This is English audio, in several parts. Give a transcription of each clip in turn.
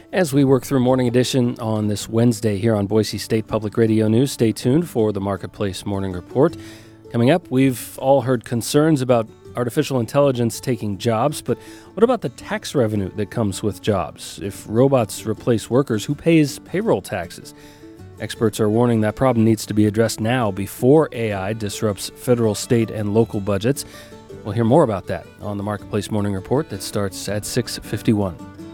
As we work through Morning Edition on this Wednesday here on Boise State Public Radio News, stay tuned for the Marketplace Morning Report. Coming up, we've all heard concerns about artificial intelligence taking jobs, but what about the tax revenue that comes with jobs? If robots replace workers, who pays payroll taxes? Experts are warning that problem needs to be addressed now before AI disrupts federal, state, and local budgets. We'll hear more about that on the Marketplace Morning Report that starts at 6:51.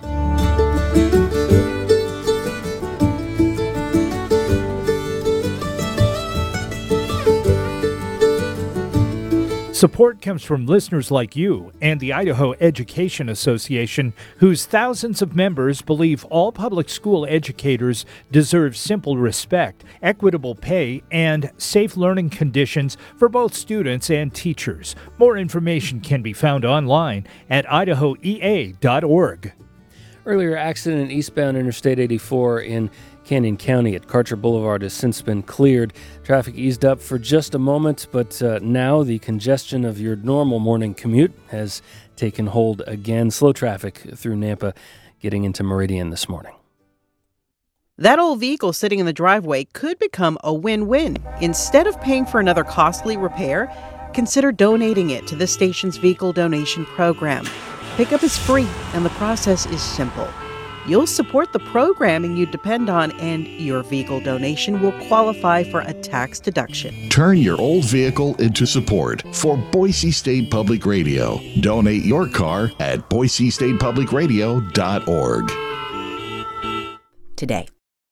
Support comes from listeners like you and the Idaho Education Association, whose thousands of members believe all public school educators deserve simple respect, equitable pay, and safe learning conditions for both students and teachers. More information can be found online at idahoea.org. Earlier accident eastbound Interstate 84 in Canyon County at Karcher Boulevard has since been cleared. Traffic eased up for just a moment, but now the congestion of your normal morning commute has taken hold again. Slow traffic through Nampa getting into Meridian this morning. That old vehicle sitting in the driveway could become a win-win. Instead of paying for another costly repair, consider donating it to the station's vehicle donation program. Pickup is free, and the process is simple. You'll support the programming you depend on, and your vehicle donation will qualify for a tax deduction. Turn your old vehicle into support for Boise State Public Radio. Donate your car at boisestatepublicradio.org. Today.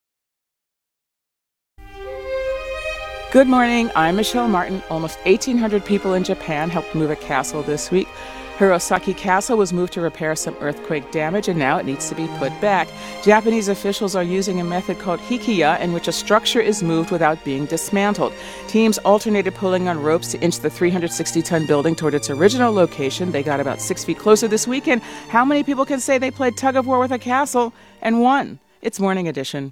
Good morning, I'm Michelle Martin. Almost 1,800 people in Japan helped move a castle this week. Hirosaki Castle was moved to repair some earthquake damage, and now it needs to be put back. Japanese officials are using a method called hikiya, in which a structure is moved without being dismantled. Teams alternated pulling on ropes to inch the 360-ton building toward its original location. They got about 6 feet closer this weekend. How many people can say they played tug-of-war with a castle and won? It's Morning Edition.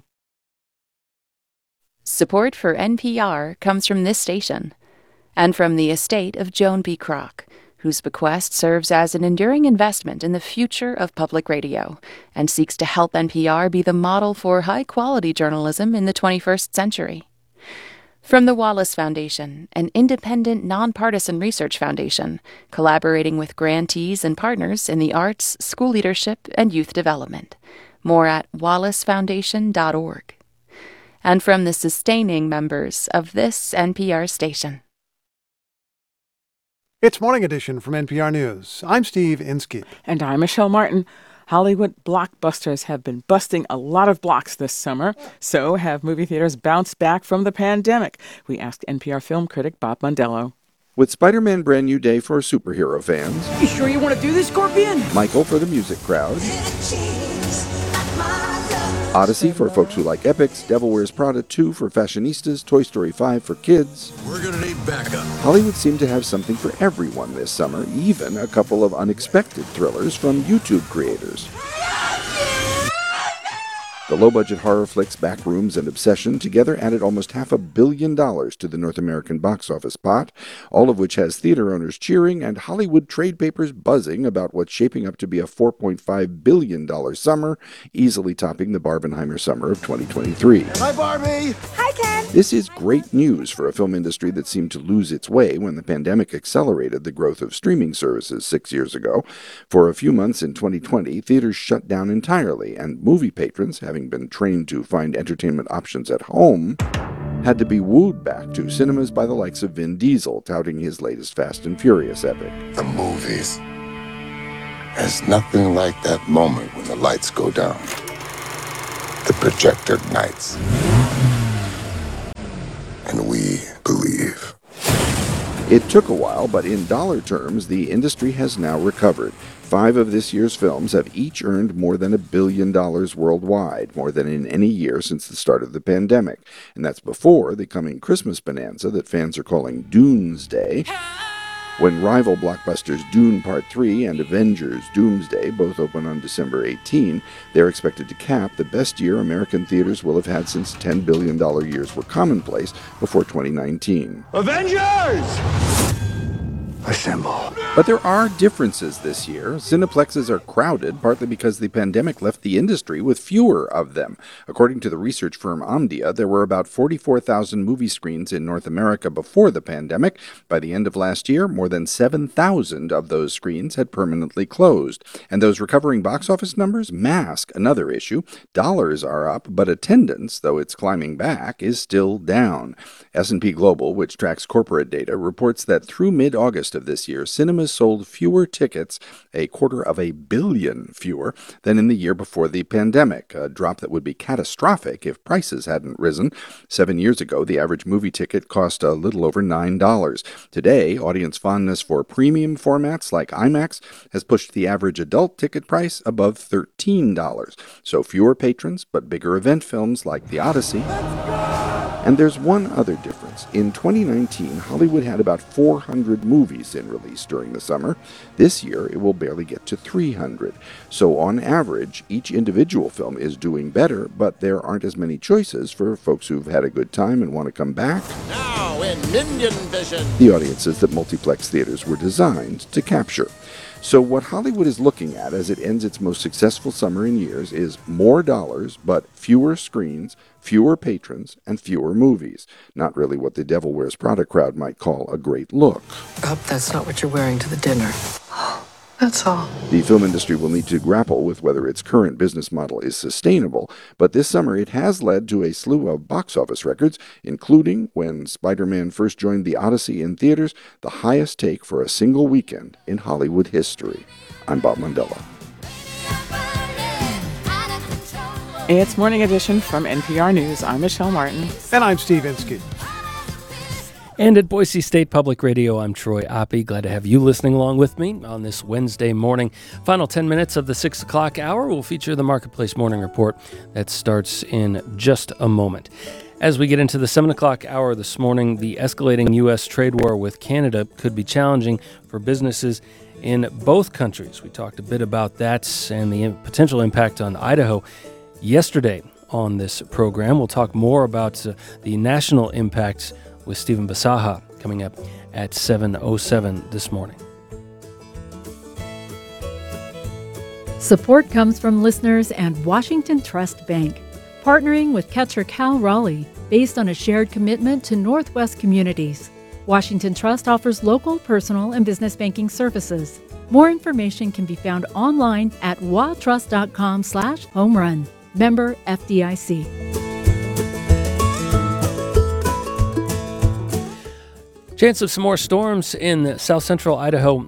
Support for NPR comes from this station and from the estate of Joan B. Kroc, whose bequest serves as an enduring investment in the future of public radio and seeks to help NPR be the model for high-quality journalism in the 21st century. From the Wallace Foundation, an independent, nonpartisan research foundation, collaborating with grantees and partners in the arts, school leadership, and youth development. More at wallacefoundation.org. And from the sustaining members of this NPR station. It's Morning Edition from NPR News. I'm Steve Inskeep. And I'm Michelle Martin. Hollywood blockbusters have been busting a lot of blocks this summer. So have movie theaters bounced back from the pandemic? We asked NPR film critic Bob Mondello. With Spider-Man Brand New Day for superhero fans. You sure you want to do this, Scorpion? Michael for the music crowd. Odyssey for folks who like epics, Devil Wears Prada 2 for fashionistas, Toy Story 5 for kids. We're gonna need backup. Hollywood seemed to have something for everyone this summer, even a couple of unexpected thrillers from YouTube creators. The low-budget horror flicks Backrooms and Obsession together added almost $500 million to the North American box office pot, all of which has theater owners cheering and Hollywood trade papers buzzing about what's shaping up to be a $4.5 billion summer, easily topping the Barbenheimer summer of 2023. Hi, Barbie! Hi, Ken! This is great news for a film industry that seemed to lose its way when the pandemic accelerated the growth of streaming services 6 years ago. For a few months in 2020, theaters shut down entirely, and movie patrons, having been trained to find entertainment options at home, had to be wooed back to cinemas by the likes of Vin Diesel, touting his latest Fast and Furious epic. The movies. There's nothing like that moment when the lights go down. The projector ignites. And we believe. It took a while, but in dollar terms, the industry has now recovered. 5 of this year's films have each earned more than $1 billion worldwide, more than in any year since the start of the pandemic. And that's before the coming Christmas bonanza that fans are calling Doomsday. When rival blockbusters Dune Part 3 and Avengers Doomsday both open on December 18, they're expected to cap the best year American theaters will have had since $10 billion years were commonplace before 2019. Avengers! Assemble. But there are differences this year. Cineplexes are crowded, partly because the pandemic left the industry with fewer of them. According to the research firm Omdia, there were about 44,000 movie screens in North America before the pandemic. By the end of last year, more than 7,000 of those screens had permanently closed. And those recovering box office numbers mask another issue. Dollars are up, but attendance, though it's climbing back, is still down. S&P Global, which tracks corporate data, reports that through mid-August of this year, cinemas sold fewer tickets, 250 million fewer, than in the year before the pandemic, a drop that would be catastrophic if prices hadn't risen. 7 years ago, the average movie ticket cost a little over $9. Today, audience fondness for premium formats like IMAX has pushed the average adult ticket price above $13. So fewer patrons, but bigger event films like The Odyssey. And there's one other difference. In 2019, Hollywood had about 400 movies in release during the summer. This year, it will barely get to 300. So on average, each individual film is doing better, but there aren't as many choices for folks who've had a good time and want to come back. Now in Minion Vision. The audiences that multiplex theaters were designed to capture. So what Hollywood is looking at as it ends its most successful summer in years is more dollars, but fewer screens, fewer patrons, and fewer movies. Not really what the Devil Wears Prada crowd might call a great look. I hope that's not what you're wearing to the dinner. That's all. The film industry will need to grapple with whether its current business model is sustainable, but this summer it has led to a slew of box office records, including when Spider-Man first joined The Odyssey in theaters, the highest take for a single weekend in Hollywood history. I'm Bob Mandela. It's Morning Edition from NPR News. I'm Michelle Martin. And I'm Steve Inskeep. And at Boise State Public Radio, I'm Troy Oppie. Glad to have you listening along with me on this Wednesday morning. Final 10 minutes of the 6 o'clock hour will feature the Marketplace Morning Report that starts in just a moment. As we get into the 7 o'clock hour this morning, the escalating U.S. trade war with Canada could be challenging for businesses in both countries. We talked a bit about that and the potential impact on Idaho yesterday on this program. We'll talk more about the national impacts with Stephen Basaha coming up at 7:07 this morning. Support comes from listeners and Washington Trust Bank, partnering with Catcher Cal Raleigh based on a shared commitment to Northwest communities. Washington Trust offers local, personal, and business banking services. More information can be found online at watrust.com/homerun. Member FDIC. Chance of some more storms in south central Idaho,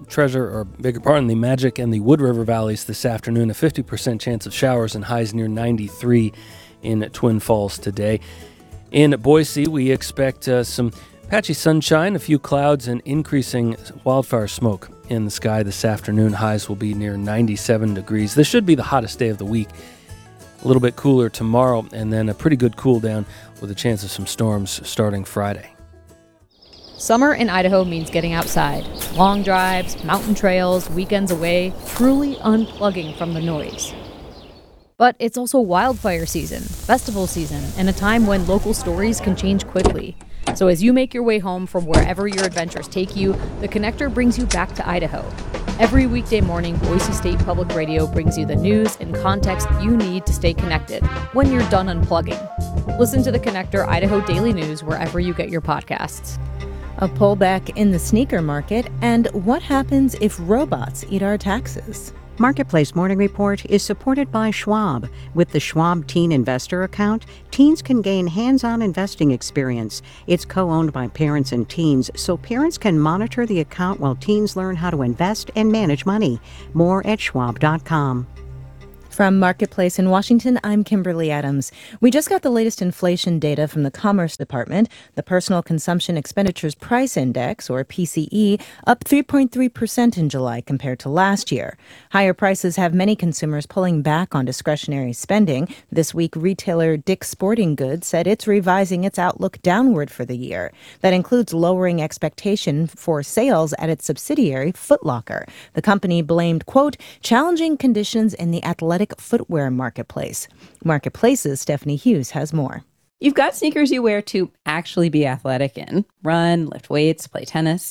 the Magic and the Wood River valleys this afternoon. A 50% chance of showers and highs near 93 in Twin Falls today. In Boise, we expect some patchy sunshine, a few clouds, and increasing wildfire smoke in the sky this afternoon. Highs will be near 97 degrees. This should be the hottest day of the week. A little bit cooler tomorrow, and then a pretty good cool down with a chance of some storms starting Friday. Summer in Idaho means getting outside. Long drives, mountain trails, weekends away, truly unplugging from the noise. But it's also wildfire season, festival season, and a time when local stories can change quickly. So as you make your way home from wherever your adventures take you, The Connector brings you back to Idaho. Every weekday morning, Boise State Public Radio brings you the news and context you need to stay connected when you're done unplugging. Listen to The Connector Idaho Daily News wherever you get your podcasts. A pullback in the sneaker market, and what happens if robots eat our taxes? Marketplace Morning Report is supported by Schwab. With the Schwab Teen Investor account, teens can gain hands-on investing experience. It's co-owned by parents and teens, so parents can monitor the account while teens learn how to invest and manage money. More at schwab.com. From Marketplace in Washington, I'm Kimberly Adams. We just got the latest inflation data from the Commerce Department. The Personal Consumption Expenditures Price Index, or PCE, up 3.3% in July compared to last year. Higher prices have many consumers pulling back on discretionary spending. This week, retailer Dick's Sporting Goods said it's revising its outlook downward for the year. That includes lowering expectation for sales at its subsidiary, Foot Locker. The company blamed, quote, challenging conditions in the athletic footwear marketplace. Marketplace's Stephanie Hughes has more. You've got sneakers you wear to actually be athletic in. Run, lift weights, play tennis.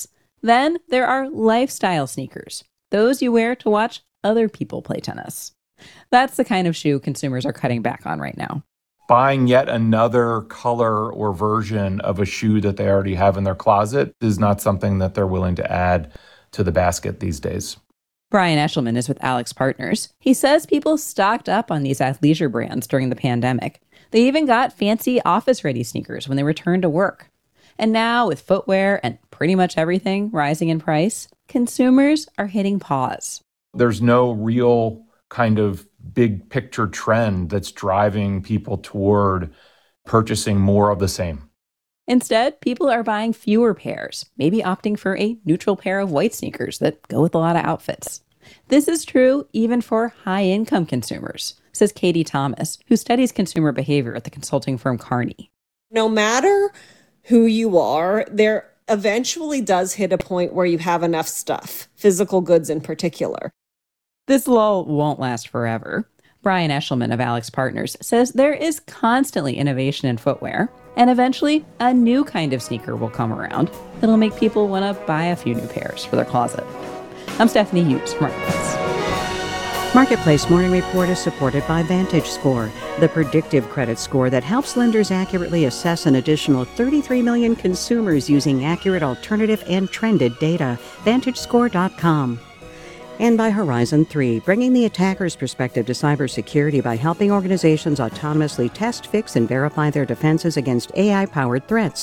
Then there are lifestyle sneakers, those you wear to watch other people play tennis. That's the kind of shoe consumers are cutting back on right now. Buying yet another color or version of a shoe that they already have in their closet is not something that they're willing to add to the basket these days. Brian Eshelman is with Alex Partners. He says people stocked up on these athleisure brands during the pandemic. They even got fancy office-ready sneakers when they returned to work. And now, with footwear and pretty much everything rising in price, consumers are hitting pause. There's no real kind of big picture trend that's driving people toward purchasing more of the same. Instead, people are buying fewer pairs, maybe opting for a neutral pair of white sneakers that go with a lot of outfits. This is true even for high-income consumers, says Katie Thomas, who studies consumer behavior at the consulting firm Kearney. No matter who you are, there eventually does hit a point where you have enough stuff, physical goods in particular. This lull won't last forever. Brian Eshelman of Alex Partners says there is constantly innovation in footwear, and eventually a new kind of sneaker will come around that'll make people want to buy a few new pairs for their closet. I'm Stephanie Hughes from Marketplace. Marketplace Morning Report is supported by VantageScore, the predictive credit score that helps lenders accurately assess an additional 33 million consumers using accurate alternative and trended data. VantageScore.com. And by Horizon 3, bringing the attacker's perspective to cybersecurity by helping organizations autonomously test, fix, and verify their defenses against AI-powered threats.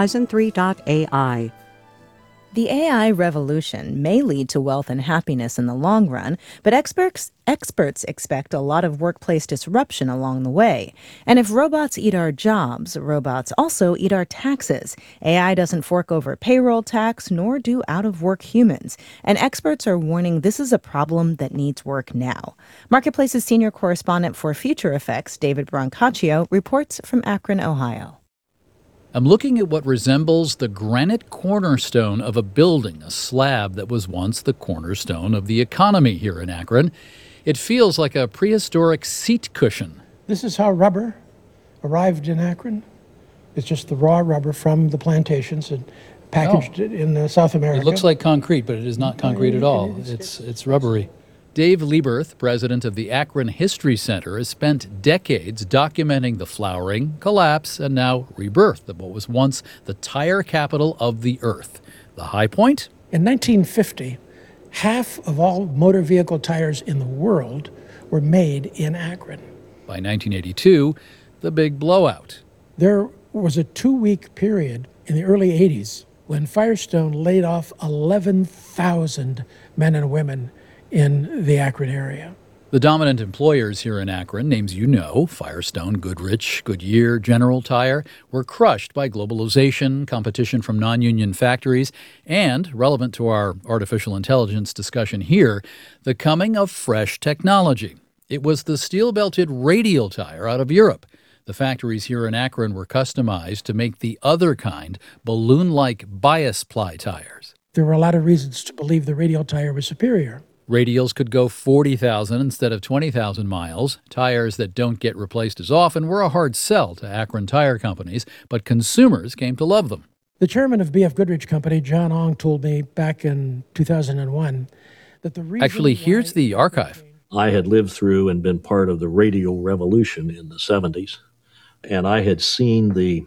Horizon3.ai. The AI revolution may lead to wealth and happiness in the long run, but experts expect a lot of workplace disruption along the way. And if robots eat our jobs, robots also eat our taxes. AI doesn't fork over payroll tax, nor do out-of-work humans. And experts are warning this is a problem that needs work now. Marketplace's senior correspondent for Future Effects, David Brancaccio, reports from Akron, Ohio. I'm looking at what resembles the granite cornerstone of a building, a slab that was once the cornerstone of the economy here in Akron. It feels like a prehistoric seat cushion. This is how rubber arrived in Akron. It's just the raw rubber from the plantations and packaged it in South America. It looks like concrete, but it is not concrete at all. It's rubbery. Dave Lieberth, president of the Akron History Center, has spent decades documenting the flowering, collapse, and now rebirth of what was once the tire capital of the earth. The high point? In 1950, half of all motor vehicle tires in the world were made in Akron. By 1982, the big blowout. There was a 2-week period in the early 80s when Firestone laid off 11,000 men and women in the Akron area. The dominant employers here in Akron, names you know, Firestone, Goodrich, Goodyear, General Tire, were crushed by globalization, competition from non-union factories, and, relevant to our artificial intelligence discussion here, the coming of fresh technology. It was the steel-belted radial tire out of Europe. The factories here in Akron were customized to make the other kind, balloon-like bias ply tires. There were a lot of reasons to believe the radial tire was superior. Radials could go 40,000 instead of 20,000 miles. Tires that don't get replaced as often were a hard sell to Akron tire companies, but consumers came to love them. The chairman of B.F. Goodrich Company, John Ong, told me back in 2001 that the reason... Actually, here's the archive. I had lived through and been part of the radial revolution in the 70s, and I had seen the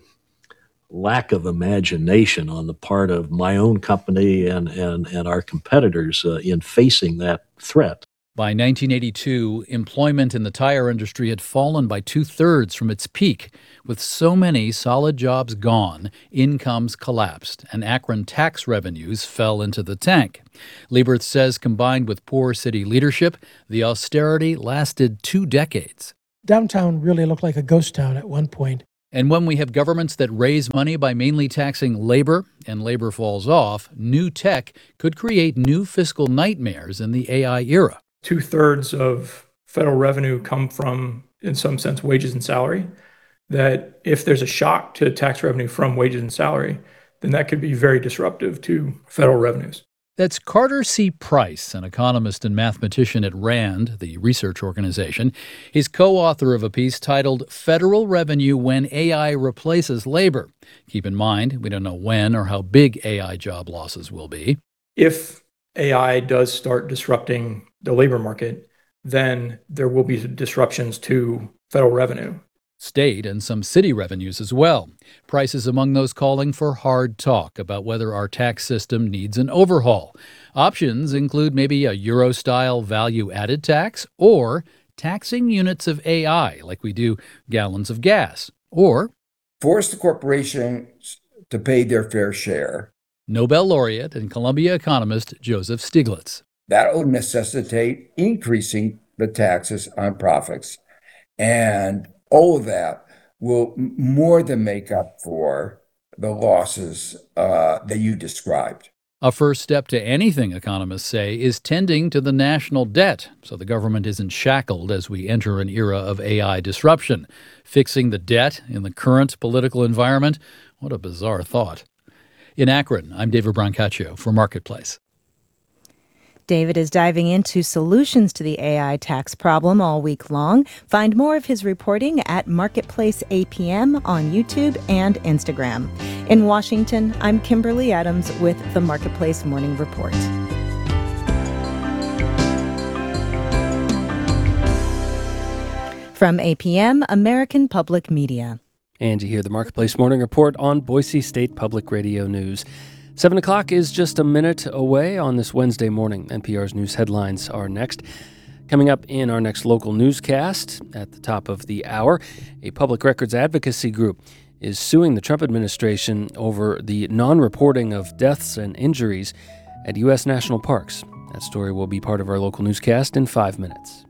lack of imagination on the part of my own company and our competitors in facing that threat. By 1982, employment in the tire industry had fallen by 2/3 from its peak. With so many solid jobs gone, incomes collapsed, and Akron tax revenues fell into the tank. Lieberth says combined with poor city leadership, the austerity lasted 2 decades. Downtown really looked like a ghost town at one point. And when we have governments that raise money by mainly taxing labor, and labor falls off, new tech could create new fiscal nightmares in the AI era. 2/3 of federal revenue come from, in some sense, wages and salary. That if there's a shock to tax revenue from wages and salary, then that could be very disruptive to federal revenues. That's Carter C. Price, an economist and mathematician at RAND, the research organization. He's co-author of a piece titled Federal Revenue When AI Replaces Labor. Keep in mind, we don't know when or how big AI job losses will be. If AI does start disrupting the labor market, then there will be disruptions to federal revenue. State and some city revenues as well. Prices among those calling for hard talk about whether our tax system needs an overhaul. Options include maybe a Euro-style value-added tax or taxing units of AI like we do gallons of gas, or force the corporations to pay their fair share. Nobel laureate and Columbia economist Joseph Stiglitz. That will necessitate increasing the taxes on profits, and all of that will more than make up for the losses that you described. A first step to anything, economists say, is tending to the national debt so the government isn't shackled as we enter an era of AI disruption. Fixing the debt in the current political environment? What a bizarre thought. In Akron, I'm David Brancaccio for Marketplace. David is diving into solutions to the AI tax problem all week long. Find more of his reporting at Marketplace APM on YouTube and Instagram. In Washington, I'm Kimberly Adams with the Marketplace Morning Report. From APM, American Public Media. And you hear the Marketplace Morning Report on Boise State Public Radio News. 7 o'clock is just a minute away on this Wednesday morning. NPR's news headlines are next. Coming up in our next local newscast at the top of the hour, a public records advocacy group is suing the Trump administration over the non-reporting of deaths and injuries at U.S. national parks. That story will be part of our local newscast in 5 minutes.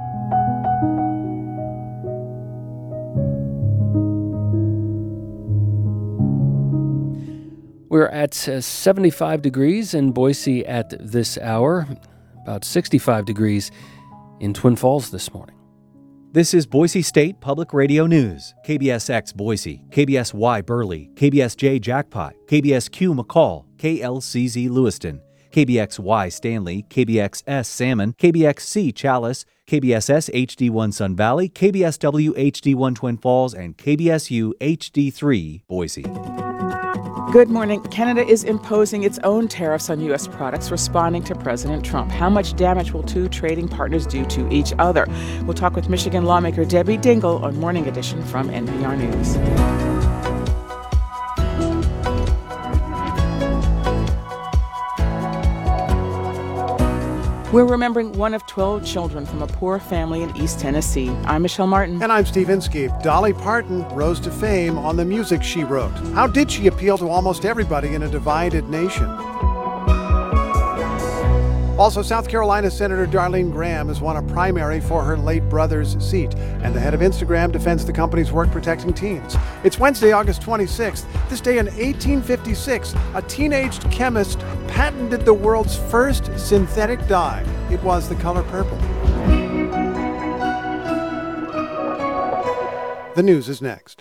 We're at 75 degrees in Boise at this hour, about 65 degrees in Twin Falls this morning. This is Boise State Public Radio News. KBSX Boise, KBSY Burley, KBSJ Jackpot, KBSQ McCall, KLCZ Lewiston, KBXY Stanley, KBXS Salmon, KBXC Chalice, KBSS HD1 Sun Valley, KBSW HD1 Twin Falls, and KBSU HD3 Boise. Good morning. Canada is imposing its own tariffs on U.S. products, responding to President Trump. How much damage will two trading partners do to each other? We'll talk with Michigan lawmaker Debbie Dingell on Morning Edition from NPR News. We're remembering one of 12 children from a poor family in East Tennessee. I'm Michelle Martin. And I'm Steve Inskeep. Dolly Parton rose to fame on the music she wrote. How did she appeal to almost everybody in a divided nation? Also, South Carolina Senator Darlene Graham has won a primary for her late brother's seat, and the head of Instagram defends the company's work protecting teens. It's Wednesday, August 26th. This day in 1856, a teenage chemist patented the world's first synthetic dye. It was the color purple. The news is next.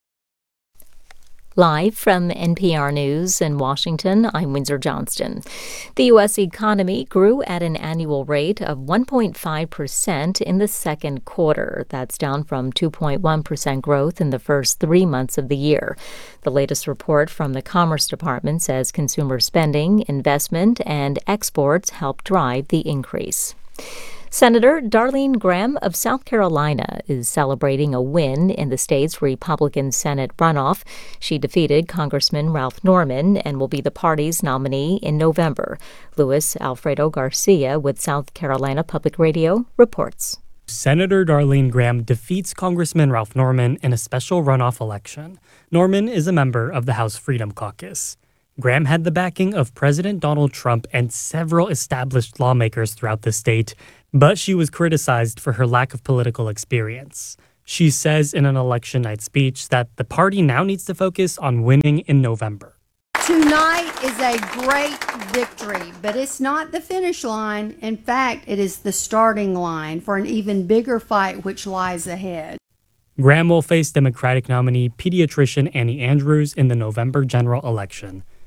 Live from NPR News in Washington, I'm Windsor Johnston. The U.S. economy grew at an annual rate of 1.5% in the second quarter. That's down from 2.1% growth in the first 3 months of the year. The latest report from the Commerce Department says consumer spending, investment, and exports helped drive the increase. Senator Darlene Graham of South Carolina is celebrating a win in the state's Republican Senate runoff. She defeated Congressman Ralph Norman and will be the party's nominee in November. Luis Alfredo Garcia with South Carolina Public Radio reports. Senator Darlene Graham defeats Congressman Ralph Norman in a special runoff election. Norman is a member of the House Freedom Caucus. Graham had the backing of President Donald Trump and several established lawmakers throughout the state, but she was criticized for her lack of political experience. She says in an election night speech that the party now needs to focus on winning in November. Tonight is a great victory, but it's not the finish line. In fact, it is the starting line for an even bigger fight which lies ahead. Graham will face Democratic nominee pediatrician Annie Andrews in the November general election.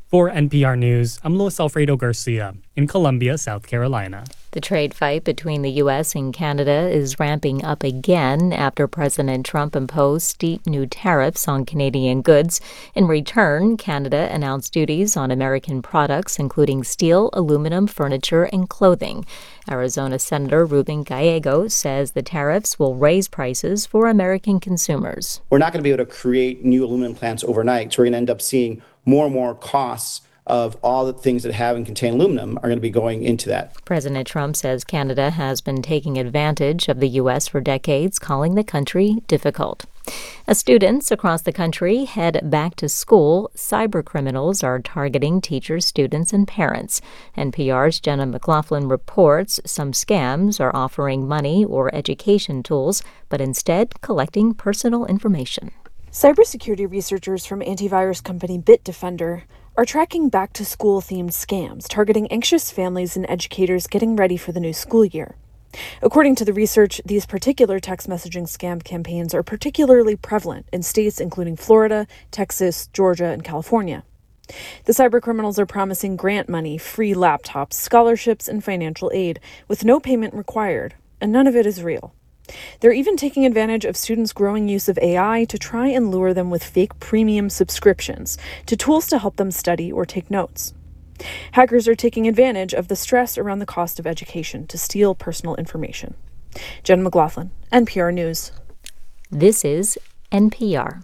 For NPR News, I'm Luis Alfredo Garcia in Columbia, South Carolina. The trade fight between the U.S. and Canada is ramping up again after President Trump imposed steep new tariffs on Canadian goods. In return, Canada announced duties on American products, including steel, aluminum, furniture, and clothing. Arizona Senator Ruben Gallego says the tariffs will raise prices for American consumers. We're not going to be able to create new aluminum plants overnight, so we're going to end up seeing more and more costs of all the things that have and contain aluminum are going to be going into that. President Trump says Canada has been taking advantage of the U.S. for decades, calling the country difficult. As students across the country head back to school, cybercriminals are targeting teachers, students, and parents. NPR's Jenna McLaughlin reports some scams are offering money or education tools, but instead collecting personal information. Cybersecurity researchers from antivirus company Bitdefender are tracking back-to-school themed scams targeting anxious families and educators getting ready for the new school year. According to the research, these particular text messaging scam campaigns are particularly prevalent in states including Florida, Texas, Georgia, and California. The cybercriminals are promising grant money, free laptops, scholarships, and financial aid with no payment required, and none of it is real. They're even taking advantage of students' growing use of AI to try and lure them with fake premium subscriptions to tools to help them study or take notes. Hackers are taking advantage of the stress around the cost of education to steal personal information. Jen McLaughlin, NPR News. This is NPR.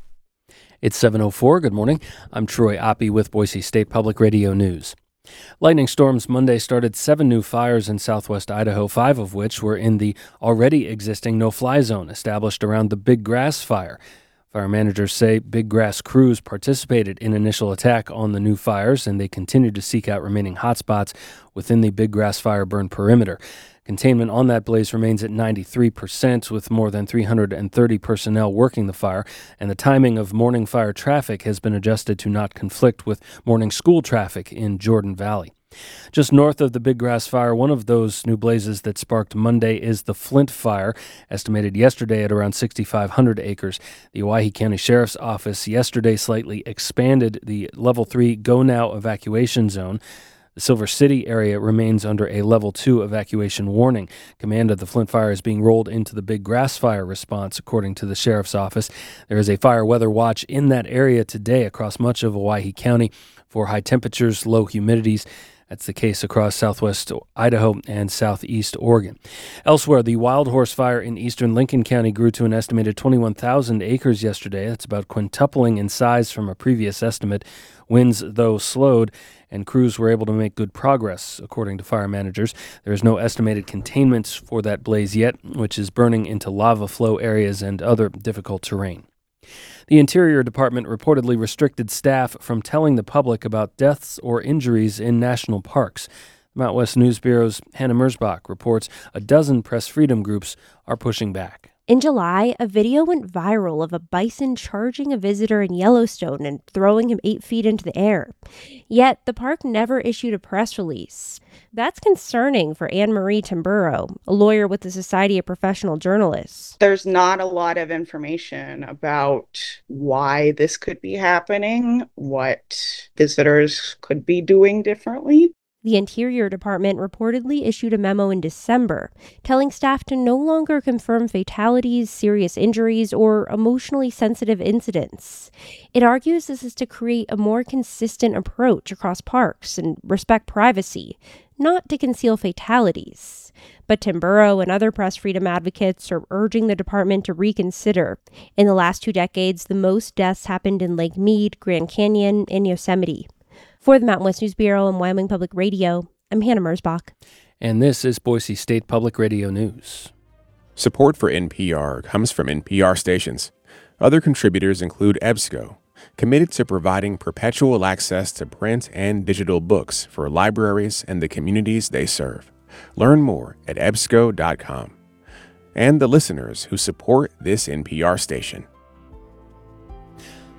It's 7:04. Good morning. I'm Troy Oppie with Boise State Public Radio News. Lightning storms Monday started 7 new fires in southwest Idaho, 5 of which were in the already existing no-fly zone established around the Big Grass Fire. Fire managers say Big Grass crews participated in initial attack on the new fires, and they continue to seek out remaining hotspots within the Big Grass Fire burn perimeter. Containment on that blaze remains at 93%, with more than 330 personnel working the fire, and the timing of morning fire traffic has been adjusted to not conflict with morning school traffic in Jordan Valley. Just north of the Big Grass Fire, one of those new blazes that sparked Monday is the Flint Fire, estimated yesterday at around 6,500 acres. The Owyhee County Sheriff's Office yesterday slightly expanded the Level 3 Go Now evacuation zone. The Silver City area remains under a Level 2 evacuation warning. Command of the Flint Fire is being rolled into the Big Grass Fire response, according to the Sheriff's Office. There is a fire weather watch in that area today across much of Owyhee County for high temperatures, low humidities. That's the case across southwest Idaho and southeast Oregon. Elsewhere, the Wild Horse Fire in eastern Lincoln County grew to an estimated 21,000 acres yesterday. That's about quintupling in size from a previous estimate. Winds, though, slowed, and crews were able to make good progress, according to fire managers. There is no estimated containment for that blaze yet, which is burning into lava flow areas and other difficult terrain. The Interior Department reportedly restricted staff from telling the public about deaths or injuries in national parks. Mount West News Bureau's Hannah Mersbach reports a dozen press freedom groups are pushing back. In July, a video went viral of a bison charging a visitor in Yellowstone and throwing him 8 feet into the air. Yet, the park never issued a press release. That's concerning for Anne Marie Tamburo, a lawyer with the Society of Professional Journalists. There's not a lot of information about why this could be happening, what visitors could be doing differently. The Interior Department reportedly issued a memo in December telling staff to no longer confirm fatalities, serious injuries, or emotionally sensitive incidents. It argues this is to create a more consistent approach across parks and respect privacy, not to conceal fatalities. But Tamburo and other press freedom advocates are urging the department to reconsider. In the last 2 decades, the most deaths happened in Lake Mead, Grand Canyon, and Yosemite. For the Mountain West News Bureau and Wyoming Public Radio, I'm Hannah Mersbach. And this is Boise State Public Radio News. Support for NPR comes from NPR stations. Other contributors include EBSCO, committed to providing perpetual access to print and digital books for libraries and the communities they serve. Learn more at ebsco.com. And the listeners who support this NPR station.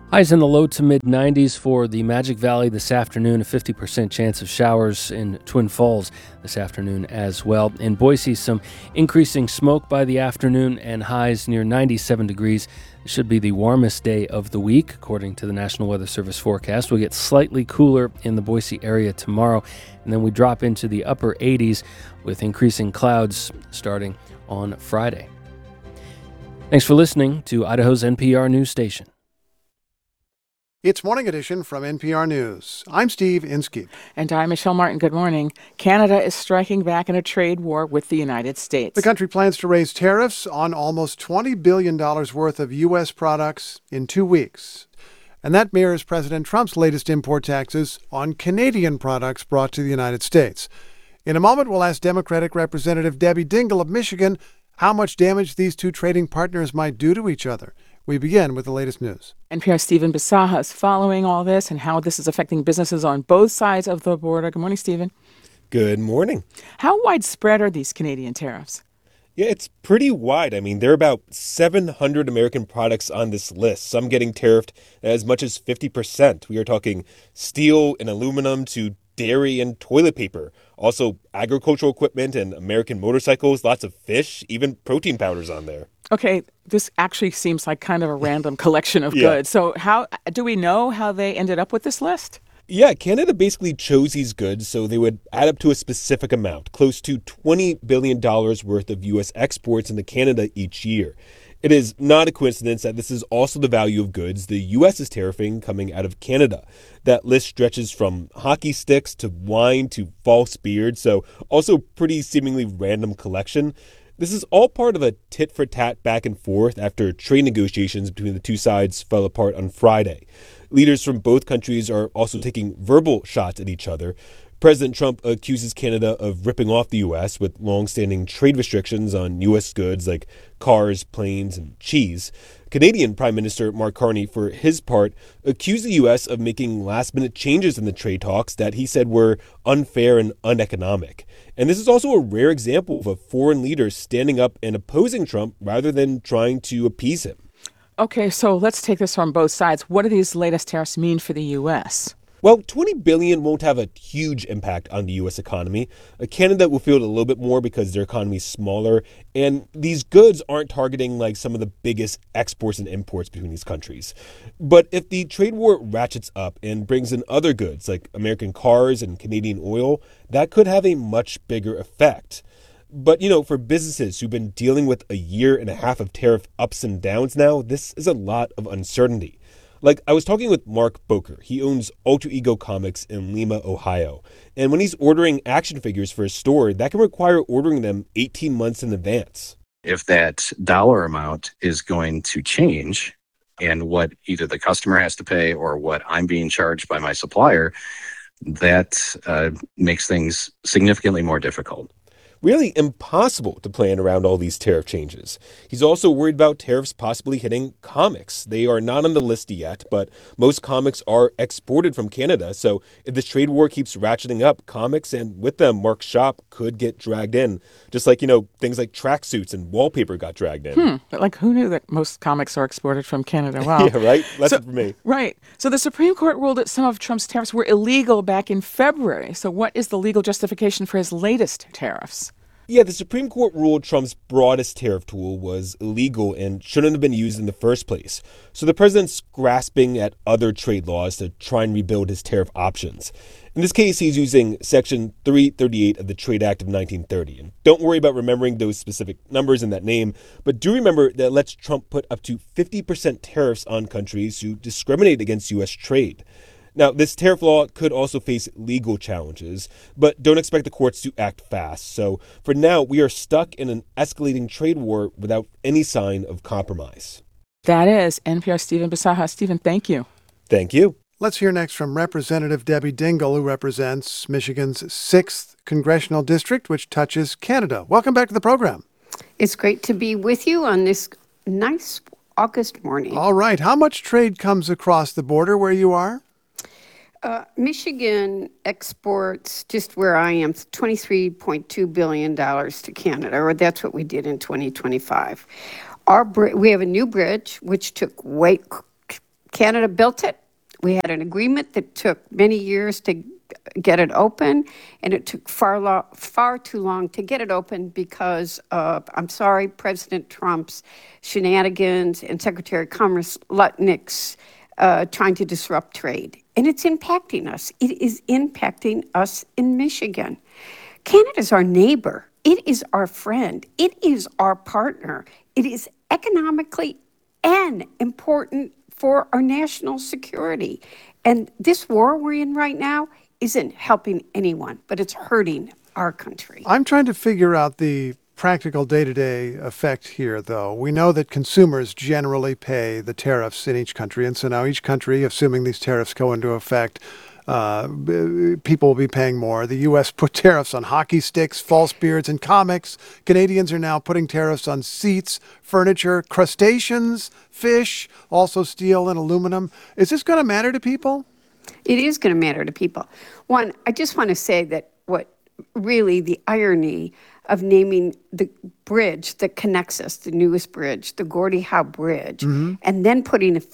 Highs in the low to mid 90s for the Magic Valley this afternoon, a 50% chance of showers in Twin Falls this afternoon as well. In Boise, some increasing smoke by the afternoon and highs near 97 degrees. It should be the warmest day of the week, according to the National Weather Service forecast. We'll get slightly cooler in the Boise area tomorrow, and then we drop into the upper 80s with increasing clouds starting on Friday. Thanks for listening to Idaho's NPR News Station. It's Morning Edition from NPR News. I'm Steve Inskeep. And I'm Michelle Martin. Good morning. Canada is striking back in a trade war with the United States. The country plans to raise tariffs on almost $20 billion worth of U.S. products in 2 weeks. And that mirrors President Trump's latest import taxes on Canadian products brought to the United States. In a moment, we'll ask Democratic Representative Debbie Dingell of Michigan how much damage these two trading partners might do to each other. We begin with the latest news. NPR's Stephen Bisaha is following all this and how this is affecting businesses on both sides of the border. Good morning, Stephen. Good morning. How widespread are these Canadian tariffs? Yeah, it's pretty wide. I mean, there are about 700 American products on this list, some getting tariffed as much as 50%. We are talking steel and aluminum to dairy and toilet paper, also agricultural equipment and American motorcycles, lots of fish, even protein powders on there. Okay, this actually seems like kind of a random collection of goods. So how do we know how they ended up with this list? Yeah, Canada basically chose these goods so they would add up to a specific amount, close to $20 billion worth of U.S. exports into Canada each year. It is not a coincidence that this is also the value of goods the U.S. is tariffing coming out of Canada. That list stretches from hockey sticks to wine to false beards, so also pretty seemingly random collection. This is all part of a tit-for-tat back and forth after trade negotiations between the two sides fell apart on Friday. Leaders from both countries are also taking verbal shots at each other. President Trump accuses Canada of ripping off the U.S. with long-standing trade restrictions on U.S. goods like cars, planes, and cheese. Canadian Prime Minister Mark Carney, for his part, accused the U.S. of making last-minute changes in the trade talks that he said were unfair and uneconomic. And this is also a rare example of a foreign leader standing up and opposing Trump rather than trying to appease him. Okay, so let's take this from both sides. What do these latest tariffs mean for the U.S.? Well, $20 billion won't have a huge impact on the U.S. economy. Canada will feel it a little bit more because their economy is smaller, and these goods aren't targeting like some of the biggest exports and imports between these countries. But if the trade war ratchets up and brings in other goods like American cars and Canadian oil, that could have a much bigger effect. But, for businesses who've been dealing with a year and a half of tariff ups and downs now, this is a lot of uncertainty. Like, I was talking with Mark Boker. He owns Alter Ego Comics in Lima, Ohio. And when he's ordering action figures for his store, that can require ordering them 18 months in advance. If that dollar amount is going to change and what either the customer has to pay or what I'm being charged by my supplier, that makes things significantly more difficult. Really impossible to plan around all these tariff changes. He's also worried about tariffs possibly hitting comics. They are not on the list yet, but most comics are exported from Canada. So if this trade war keeps ratcheting up, comics and with them Mark's shop could get dragged in. Just like, things like tracksuits and wallpaper got dragged in. But like, who knew that most comics are exported from Canada? Wow. Yeah, right? Lesson for me. Right. So the Supreme Court ruled that some of Trump's tariffs were illegal back in February. So what is the legal justification for his latest tariffs? Yeah, the Supreme Court ruled Trump's broadest tariff tool was illegal and shouldn't have been used in the first place. So the president's grasping at other trade laws to try and rebuild his tariff options. In this case, he's using Section 338 of the Trade Act of 1930. And don't worry about remembering those specific numbers in that name, but do remember that it lets Trump put up to 50% tariffs on countries who discriminate against U.S. trade. Now, this tariff law could also face legal challenges, but don't expect the courts to act fast. So for now, we are stuck in an escalating trade war without any sign of compromise. That is NPR Stephen Bisaha. Stephen, thank you. Thank you. Let's hear next from Representative Debbie Dingell, who represents Michigan's 6th Congressional District, which touches Canada. Welcome back to the program. It's great to be with you on this nice August morning. All right. How much trade comes across the border where you are? Michigan exports, just where I am, $23.2 billion to Canada, or that's what we did in 2025. We have a new bridge, which took Canada built it. We had an agreement that took many years to get it open, and it took far too long to get it open because of, I'm sorry, President Trump's shenanigans and Secretary of Commerce Lutnick's trying to disrupt trade. And it's impacting us. It is impacting us in Michigan. Canada's our neighbor. It is our friend. It is our partner. It is economically and important for our national security. And this war we're in right now isn't helping anyone, but it's hurting our country. I'm trying to figure out the practical day-to-day effect here, though. We know that consumers generally pay the tariffs in each country, and so now each country, assuming these tariffs go into effect, people will be paying more. The U.S. put tariffs on hockey sticks, false beards, and comics. Canadians are now putting tariffs on seats, furniture, crustaceans, fish, also steel and aluminum. Is this going to matter to people? It is going to matter to people. One, I just want to say that what really the irony of naming the bridge that connects us, the newest bridge, the Gordie Howe Bridge, and then putting a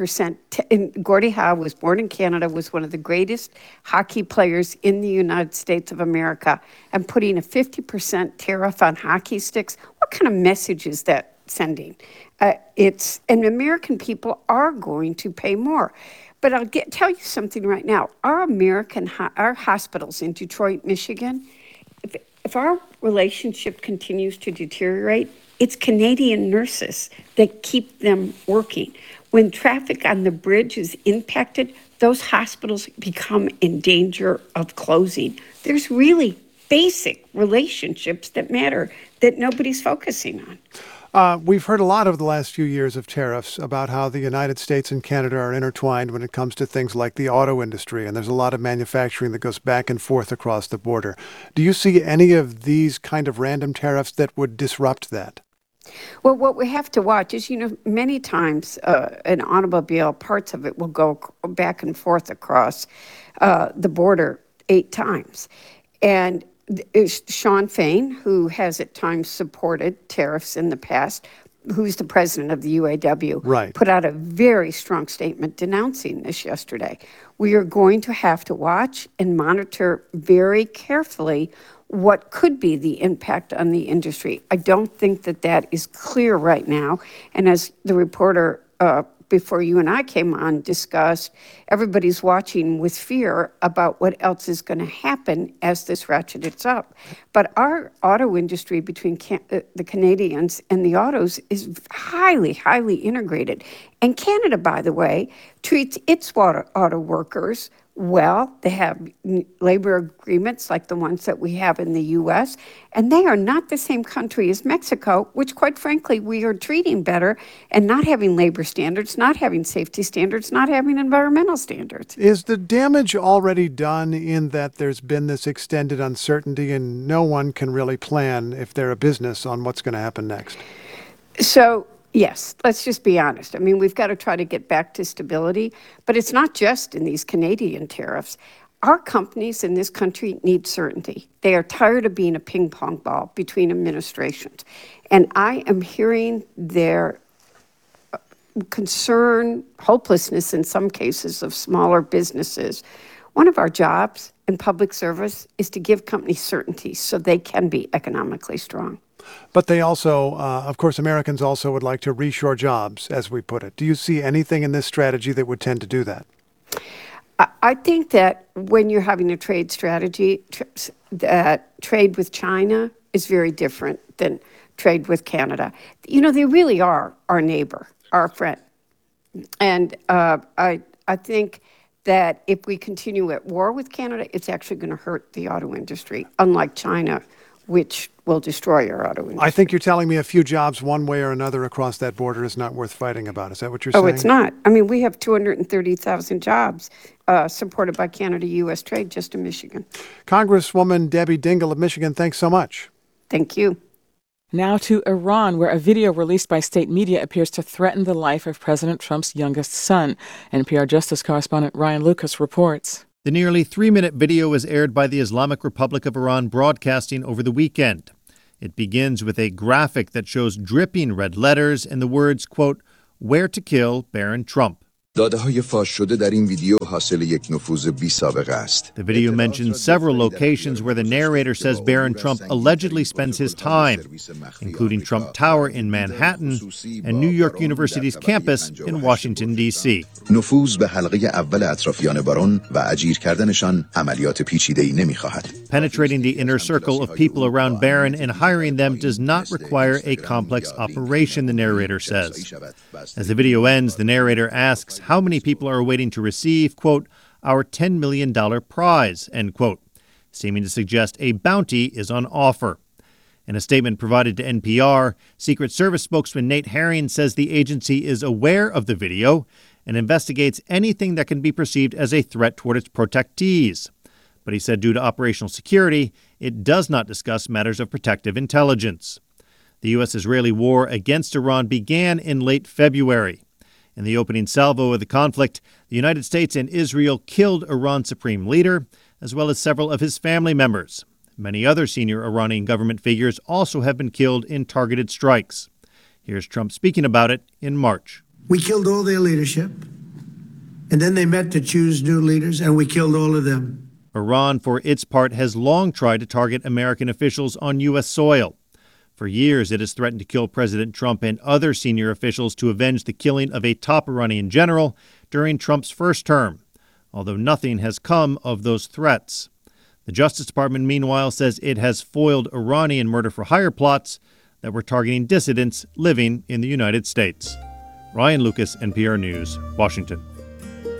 50%, Gordie Howe was born in Canada, was one of the greatest hockey players in the United States of America, and putting a 50% tariff on hockey sticks. What kind of message is that sending? And American people are going to pay more. But I'll tell you something right now. Our hospitals in Detroit, Michigan, if our relationship continues to deteriorate, it's Canadian nurses that keep them working. When traffic on the bridge is impacted, those hospitals become in danger of closing. There's really basic relationships that matter that nobody's focusing on. We've heard a lot over the last few years of tariffs about how the United States and Canada are intertwined when it comes to things like the auto industry, and there's a lot of manufacturing that goes back and forth across the border. Do you see any of these kind of random tariffs that would disrupt that? Well, what we have to watch is, many times an automobile, parts of it will go back and forth across the border 8 times. And Sean Fain, who has at times supported tariffs in the past, who's the president of the UAW, put out a very strong statement denouncing this yesterday. We are going to have to watch and monitor very carefully what could be the impact on the industry. I don't think that is clear right now. And as the reporter before you and I came on discussed, everybody's watching with fear about what else is going to happen as this ratchets up. But our auto industry between the Canadians and the autos is highly, highly integrated. And Canada, by the way, treats its auto workers well. They have labor agreements like the ones that we have in the U.S., and they are not the same country as Mexico, which, quite frankly, we are treating better and not having labor standards, not having safety standards, not having environmental standards. Is the damage already done in that there's been this extended uncertainty and no one can really plan, if they're a business, on what's going to happen next? So, yes, let's just be honest. I mean, we've got to try to get back to stability, but it's not just in these Canadian tariffs. Our companies in this country need certainty. They are tired of being a ping pong ball between administrations. And I am hearing their concern, hopelessness in some cases of smaller businesses. One of our jobs in public service is to give companies certainty so they can be economically strong. But they also, of course, Americans also would like to reshore jobs, as we put it. Do you see anything in this strategy that would tend to do that? I think that when you're having a trade strategy, that trade with China is very different than trade with Canada. They really are our neighbor, our friend. And I think that if we continue at war with Canada, it's actually going to hurt the auto industry, unlike China, which will destroy our auto industry. I think you're telling me a few jobs one way or another across that border is not worth fighting about. Is that what you're saying? Oh, it's not. I mean, we have 230,000 jobs supported by Canada-U.S. trade just in Michigan. Congresswoman Debbie Dingell of Michigan, thanks so much. Thank you. Now to Iran, where a video released by state media appears to threaten the life of President Trump's youngest son. NPR Justice correspondent Ryan Lucas reports. The nearly 3-minute video was aired by the Islamic Republic of Iran Broadcasting over the weekend. It begins with a graphic that shows dripping red letters and the words, quote, "Where to kill Barron Trump." داده‌های فاش شده در این ویدیو حاصل یک نفوذ بی‌سابقه است. The video mentions several locations where the narrator says Barron Trump allegedly spends his time, including Trump Tower in Manhattan and New York University's campus in Washington, D.C. نفوذ به حلقه اول اطرافیان بارون و اجیر کردنشان عملیات پیچیده‌ای نمی‌خواهد. Penetrating the inner circle of people around Barron and hiring them does not require a complex operation, the narrator says. As the video ends, the narrator asks how many people are waiting to receive, quote, our $10 million prize, end quote, seeming to suggest a bounty is on offer. In a statement provided to NPR, Secret Service spokesman Nate Herring says the agency is aware of the video and investigates anything that can be perceived as a threat toward its protectees. But he said due to operational security, it does not discuss matters of protective intelligence. The U.S.-Israeli war against Iran began in late February. In the opening salvo of the conflict, the United States and Israel killed Iran's supreme leader, as well as several of his family members. Many other senior Iranian government figures also have been killed in targeted strikes. Here's Trump speaking about it in March. We killed all their leadership, and then they met to choose new leaders, and we killed all of them. Iran, for its part, has long tried to target American officials on U.S. soil. For years, it has threatened to kill President Trump and other senior officials to avenge the killing of a top Iranian general during Trump's first term, although nothing has come of those threats. The Justice Department, meanwhile, says it has foiled Iranian murder-for-hire plots that were targeting dissidents living in the United States. Ryan Lucas, NPR News, Washington.